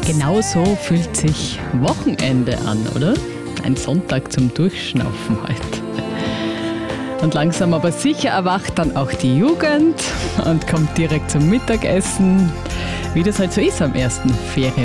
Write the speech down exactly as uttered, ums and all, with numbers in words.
Genau so fühlt sich Wochenende an, oder? Ein Sonntag zum Durchschnaufen heute. Und langsam aber sicher erwacht dann auch die Jugend und kommt direkt zum Mittagessen, wie das halt so ist am ersten Ferientag.